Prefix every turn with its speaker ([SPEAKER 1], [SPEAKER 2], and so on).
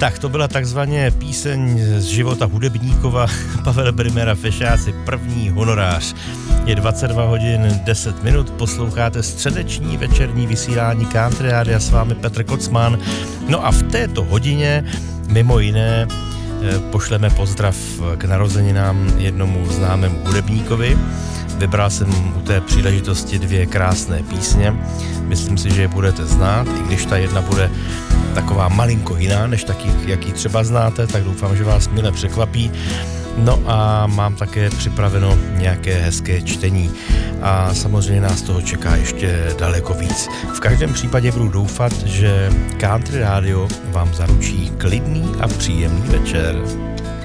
[SPEAKER 1] Tak to byla takzvaně píseň z života hudebníkova Pavela Brimera Fešáci, první honorář. Je 22 hodin 10 minut, posloucháte středeční večerní vysílání Country Rádia, s vámi Petr Kocman. No a v této hodině mimo jiné pošleme pozdrav k narozeninám jednomu známému hudebníkovi. Vybral jsem u té příležitosti 2 krásné písně. Myslím si, že je budete znát, i když ta jedna bude taková malinko jiná, než taky, jaký třeba znáte, tak doufám, že vás mile překvapí. No a mám také připraveno nějaké hezké čtení a samozřejmě nás toho čeká ještě daleko víc. V každém případě budu doufat, že Country Radio vám zaručí klidný a příjemný večer.